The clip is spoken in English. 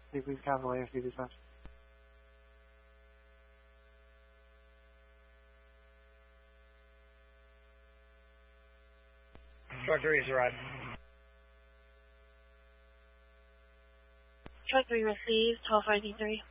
please cancel AFC dispatch. Truck 3 is arrived. Truck 3 received, 1293.